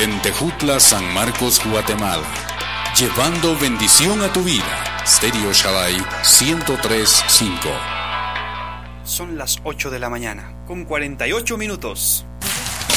En Tejutla, San Marcos, Guatemala. Llevando bendición a tu vida. Stereo Shaddai 103.5. Son las 8 de la mañana, con 48 minutos.